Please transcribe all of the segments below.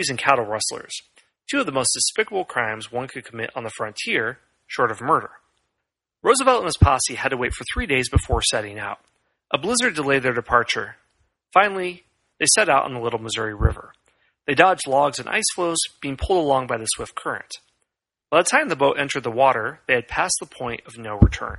and cattle rustlers, two of the most despicable crimes one could commit on the frontier, short of murder. Roosevelt and his posse had to wait for 3 days before setting out. A blizzard delayed their departure. Finally, they set out on the Little Missouri River. They dodged logs and ice floes, being pulled along by the swift current. By the time the boat entered the water, they had passed the point of no return.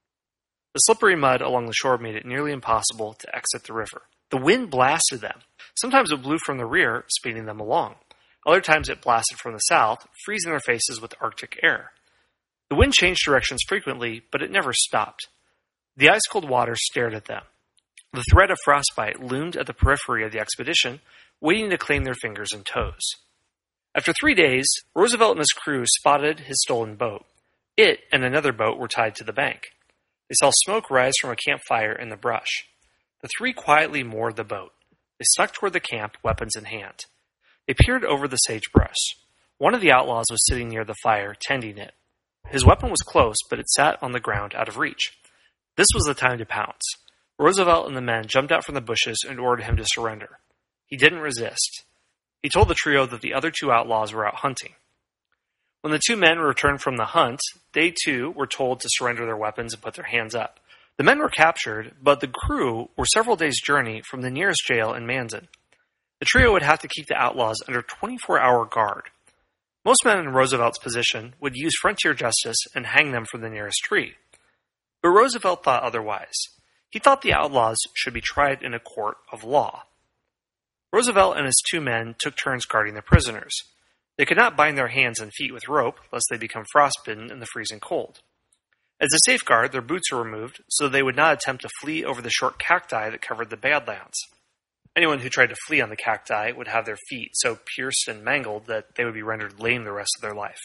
The slippery mud along the shore made it nearly impossible to exit the river. The wind blasted them. Sometimes it blew from the rear, speeding them along. Other times it blasted from the south, freezing their faces with Arctic air. The wind changed directions frequently, but it never stopped. The ice-cold water stared at them. The threat of frostbite loomed at the periphery of the expedition, waiting to claim their fingers and toes. After 3 days, Roosevelt and his crew spotted his stolen boat. It and another boat were tied to the bank. They saw smoke rise from a campfire in the brush. The three quietly moored the boat. They snuck toward the camp, weapons in hand. They peered over the sagebrush. One of the outlaws was sitting near the fire, tending it. His weapon was close, but it sat on the ground out of reach. This was the time to pounce. Roosevelt and the men jumped out from the bushes and ordered him to surrender. He didn't resist. He told the trio that the other two outlaws were out hunting. When the two men returned from the hunt, they too were told to surrender their weapons and put their hands up. The men were captured, but the crew were several days' journey from the nearest jail in Mandan. The trio would have to keep the outlaws under 24-hour guard. Most men in Roosevelt's position would use frontier justice and hang them from the nearest tree. But Roosevelt thought otherwise. He thought the outlaws should be tried in a court of law. Roosevelt and his two men took turns guarding the prisoners. They could not bind their hands and feet with rope, lest they become frostbitten in the freezing cold. As a safeguard, their boots were removed, so they would not attempt to flee over the short cacti that covered the Badlands. Anyone who tried to flee on the cacti would have their feet so pierced and mangled that they would be rendered lame the rest of their life.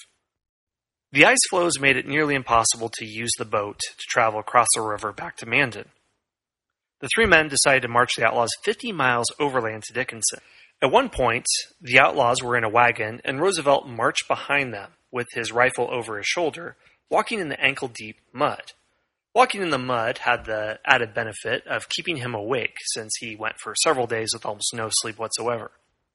The ice floes made it nearly impossible to use the boat to travel across the river back to Mandan. The three men decided to march the outlaws 50 miles overland to Dickinson. At one point, the outlaws were in a wagon, and Roosevelt marched behind them with his rifle over his shoulder, walking in the ankle-deep mud. Walking in the mud had the added benefit of keeping him awake, since he went for several days with almost no sleep whatsoever.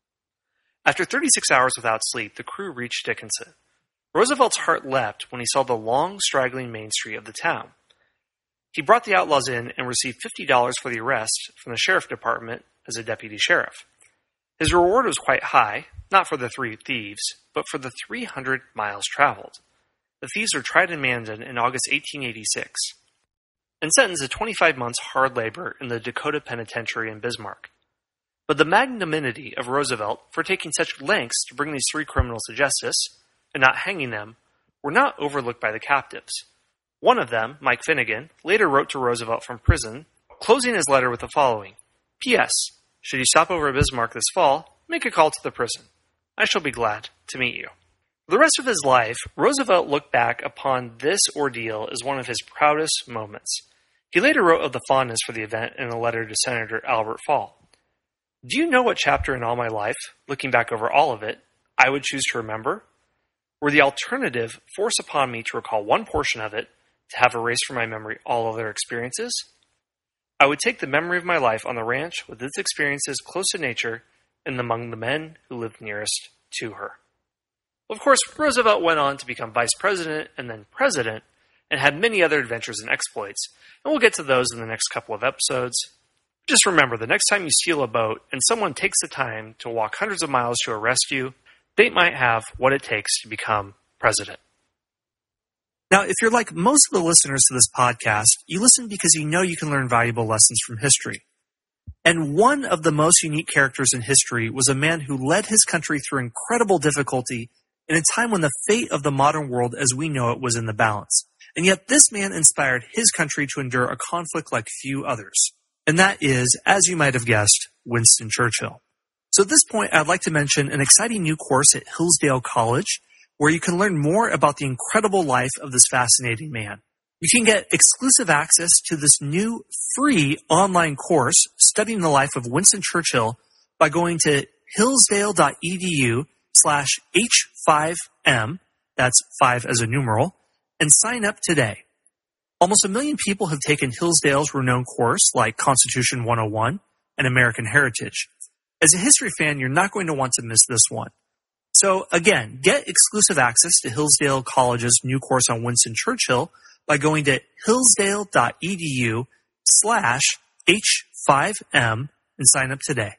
After 36 hours without sleep, the crew reached Dickinson. Roosevelt's heart leapt when he saw the long, straggling main street of the town. He brought the outlaws in and received $50 for the arrest from the sheriff department as a deputy sheriff. His reward was quite high, not for the three thieves, but for the 300 miles traveled. The thieves were tried in Mandan in August 1886 and sentenced to 25 months hard labor in the Dakota Penitentiary in Bismarck. But the magnanimity of Roosevelt for taking such lengths to bring these three criminals to justice and not hanging them were not overlooked by the captives. One of them, Mike Finnegan, later wrote to Roosevelt from prison, closing his letter with the following: P.S. Should you stop over at Bismarck this fall, make a call to the prison. I shall be glad to meet you. For the rest of his life, Roosevelt looked back upon this ordeal as one of his proudest moments. He later wrote of the fondness for the event in a letter to Senator Albert Fall. Do you know what chapter in all my life, looking back over all of it, I would choose to remember? Were the alternative forced upon me to recall one portion of it, to have erased from my memory all other experiences? I would take the memory of my life on the ranch with its experiences close to nature and among the men who lived nearest to her. Of course, Roosevelt went on to become vice president and then president and had many other adventures and exploits, and we'll get to those in the next couple of episodes. Just remember, the next time you steal a boat and someone takes the time to walk hundreds of miles to arrest you, they might have what it takes to become president. Now, if you're like most of the listeners to this podcast, you listen because you know you can learn valuable lessons from history. And one of the most unique characters in history was a man who led his country through incredible difficulty in a time when the fate of the modern world as we know it was in the balance. And yet this man inspired his country to endure a conflict like few others. And that is, as you might have guessed, Winston Churchill. So at this point, I'd like to mention an exciting new course at Hillsdale College, where you can learn more about the incredible life of this fascinating man. You can get exclusive access to this new free online course studying the life of Winston Churchill by going to hillsdale.edu/H5M, that's 5 as a numeral, and sign up today. Almost 1 million people have taken Hillsdale's renowned course like Constitution 101 and American Heritage. As a history fan, you're not going to want to miss this one. So again, get exclusive access to Hillsdale College's new course on Winston Churchill by going to hillsdale.edu/H5M and sign up today.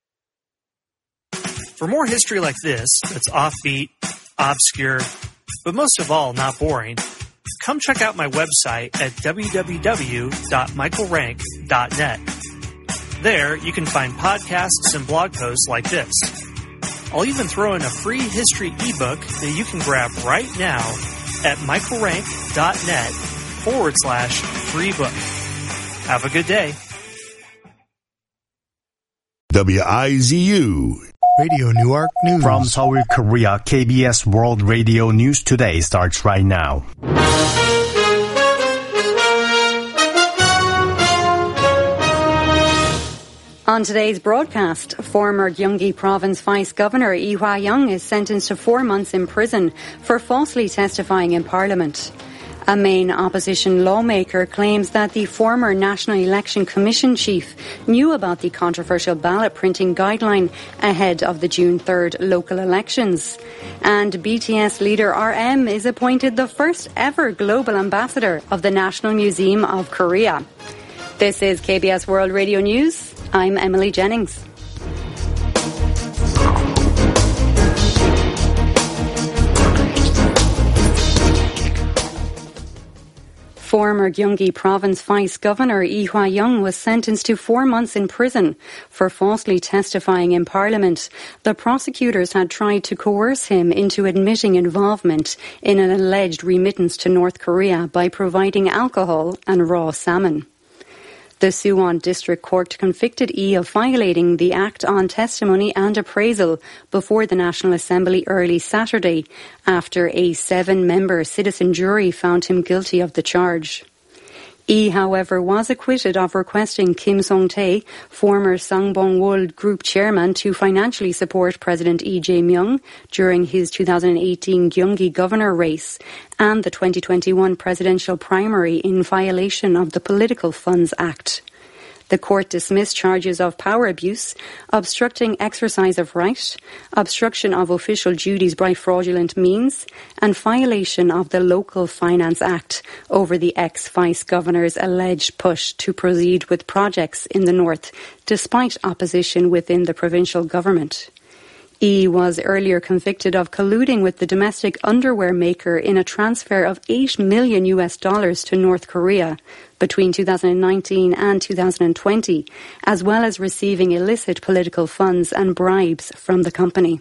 For more history like this, that's offbeat, obscure, but most of all, not boring, come check out my website at www.michaelrank.net. There, you can find podcasts and blog posts like this. I'll even throw in a free history ebook that you can grab right now at michaelrank.net/free book. Have a good day. WIZU Radio Newark News. From Seoul, Korea, KBS World Radio News Today starts right now. On today's broadcast, former Gyeonggi Province Vice Governor Lee Hwa-young is sentenced to 4 months in prison for falsely testifying in Parliament. A main opposition lawmaker claims that the former National Election Commission chief knew about the controversial ballot printing guideline ahead of the June 3rd local elections. And BTS leader RM is appointed the first ever global ambassador of the National Museum of Korea. This is KBS World Radio News. I'm Emily Jennings. Former Gyeonggi Province Vice Governor Lee Hwa-young was sentenced to 4 months in prison for falsely testifying in Parliament. The prosecutors had tried to coerce him into admitting involvement in an alleged remittance to North Korea by providing alcohol and raw salmon. The Suwon District Court convicted Lee of violating the Act on Testimony and Appraisal before the National Assembly early Saturday after a 7-member citizen jury found him guilty of the charge. Lee, however, was acquitted of requesting Kim Song-tae, former Sangbong-wol Group chairman, to financially support President Lee Jae-myung during his 2018 Gyeonggi governor race and the 2021 presidential primary in violation of the Political Funds Act. The court dismissed charges of power abuse, obstructing exercise of right, obstruction of official duties by fraudulent means, and violation of the Local Finance Act over the ex-vice governor's alleged push to proceed with projects in the north, despite opposition within the provincial government. Lee was earlier convicted of colluding with the domestic underwear maker in a transfer of $8 million to North Korea between 2019 and 2020, as well as receiving illicit political funds and bribes from the company.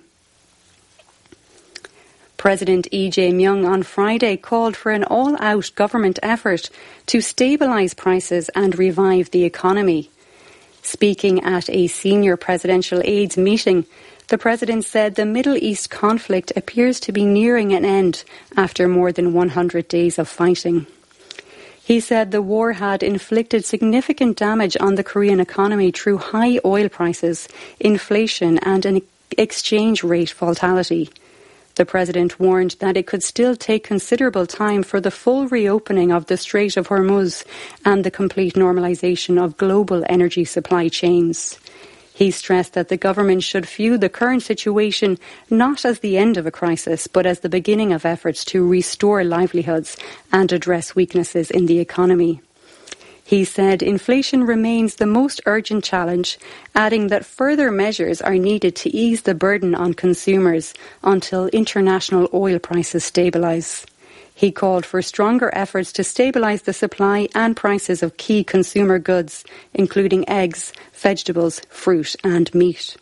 President Lee Jae-myung on Friday called for an all-out government effort to stabilize prices and revive the economy. Speaking at a senior presidential aides meeting, the president said the Middle East conflict appears to be nearing an end after more than 100 days of fighting. He said the war had inflicted significant damage on the Korean economy through high oil prices, inflation, and an exchange rate volatility. The president warned that it could still take considerable time for the full reopening of the Strait of Hormuz and the complete normalization of global energy supply chains. He stressed that the government should view the current situation not as the end of a crisis, but as the beginning of efforts to restore livelihoods and address weaknesses in the economy. He said inflation remains the most urgent challenge, adding that further measures are needed to ease the burden on consumers until international oil prices stabilise. He called for stronger efforts to stabilise the supply and prices of key consumer goods, including eggs, vegetables, fruit and meat.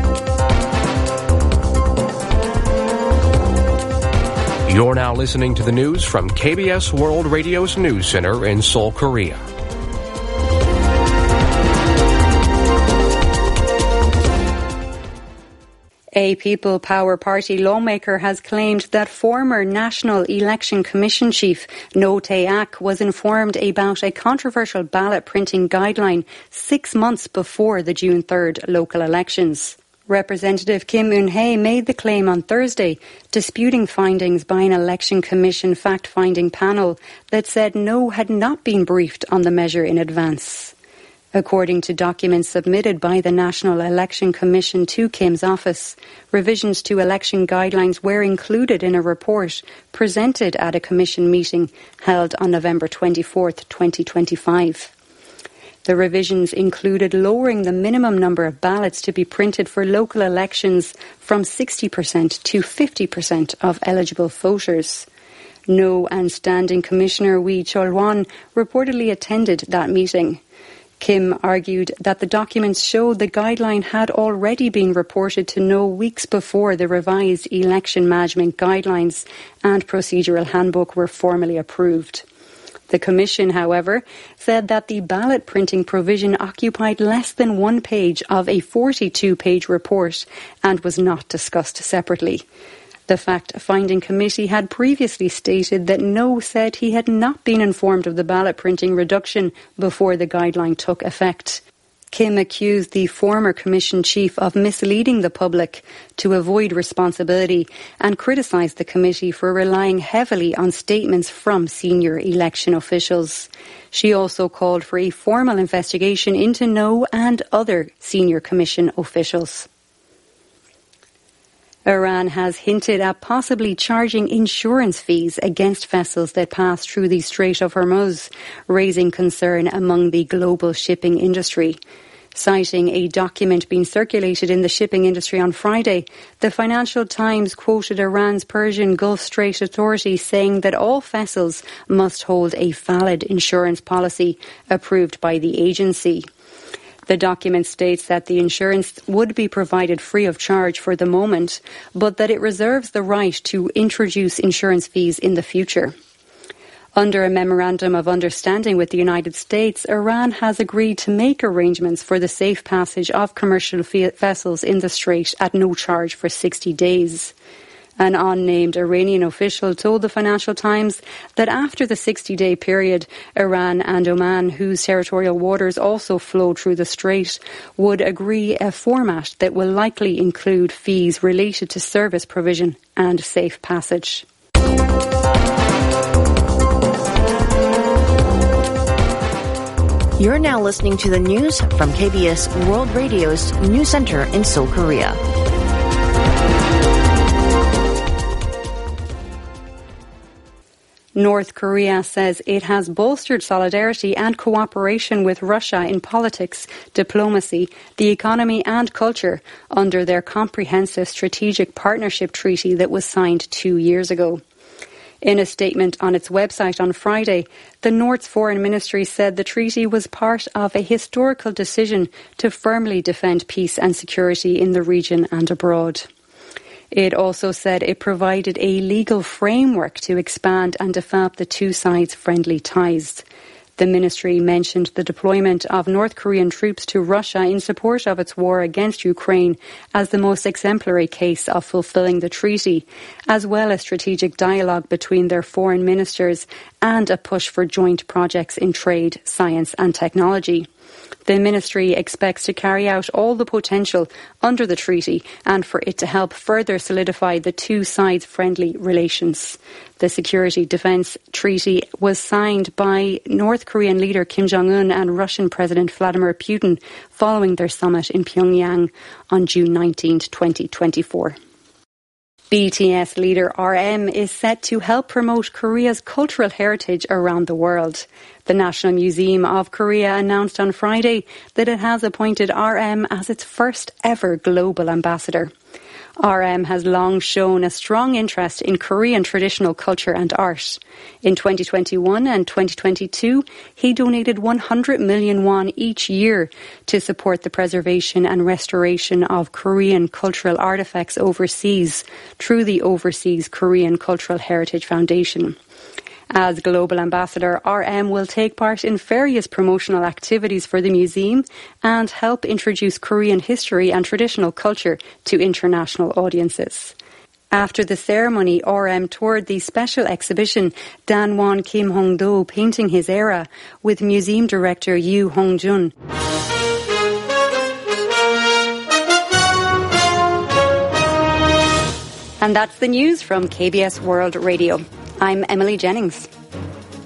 You're now listening to the news from KBS World Radio's News Center in Seoul, Korea. A People Power Party lawmaker has claimed that former National Election Commission chief No Tae-ak was informed about a controversial ballot printing guideline 6 months before the June 3rd local elections. Representative Kim Eun-hae made the claim on Thursday, disputing findings by an Election Commission fact-finding panel that said No had not been briefed on the measure in advance. According to documents submitted by the National Election Commission to Kim's office, revisions to election guidelines were included in a report presented at a commission meeting held on November 24, 2025. The revisions included lowering the minimum number of ballots to be printed for local elections from 60% to 50% of eligible voters. No and Standing Commissioner Wee Chol-won reportedly attended that meeting. Kim argued that the documents showed the guideline had already been reported to No weeks before the revised election management guidelines and procedural handbook were formally approved. The Commission, however, said that the ballot printing provision occupied less than 1 page of a 42-page report and was not discussed separately. The fact-finding committee had previously stated that No said he had not been informed of the ballot printing reduction before the guideline took effect. Kim accused the former commission chief of misleading the public to avoid responsibility and criticised the committee for relying heavily on statements from senior election officials. She also called for a formal investigation into No and other senior commission officials. Iran has hinted at possibly charging insurance fees against vessels that pass through the Strait of Hormuz, raising concern among the global shipping industry. Citing a document being circulated in the shipping industry on Friday, the Financial Times quoted Iran's Persian Gulf Strait Authority saying that all vessels must hold a valid insurance policy approved by the agency. The document states that the insurance would be provided free of charge for the moment, but that it reserves the right to introduce insurance fees in the future. Under a memorandum of understanding with the United States, Iran has agreed to make arrangements for the safe passage of commercial vessels in the strait at no charge for 60 days. An unnamed Iranian official told the Financial Times that after the 60-day period, Iran and Oman, whose territorial waters also flow through the strait, would agree a format that will likely include fees related to service provision and safe passage. You're now listening to the news from KBS World Radio's News Center in Seoul, Korea. North Korea says it has bolstered solidarity and cooperation with Russia in politics, diplomacy, the economy and culture under their comprehensive strategic partnership treaty that was signed 2 years ago. In a statement on its website on Friday, the North's foreign ministry said the treaty was part of a historical decision to firmly defend peace and security in the region and abroad. It also said it provided a legal framework to expand and develop the two sides' friendly ties. The ministry mentioned the deployment of North Korean troops to Russia in support of its war against Ukraine as the most exemplary case of fulfilling the treaty, as well as strategic dialogue between their foreign ministers and a push for joint projects in trade, science and technology. The ministry expects to carry out all the potential under the treaty and for it to help further solidify the two sides' friendly relations. The Security Defence Treaty was signed by North Korean leader Kim Jong-un and Russian President Vladimir Putin following their summit in Pyongyang on June 19, 2024. BTS leader RM is set to help promote Korea's cultural heritage around the world. The National Museum of Korea announced on Friday that it has appointed RM as its first ever global ambassador. RM has long shown a strong interest in Korean traditional culture and art. In 2021 and 2022, he donated 100 million won each year to support the preservation and restoration of Korean cultural artifacts overseas through the Overseas Korean Cultural Heritage Foundation. As Global Ambassador, RM will take part in various promotional activities for the museum and help introduce Korean history and traditional culture to international audiences. After the ceremony, RM toured the special exhibition Danwon Kim Hong-do Painting His Era with museum director Yoo Hong-jun. And that's the news from KBS World Radio. I'm Emily Jennings.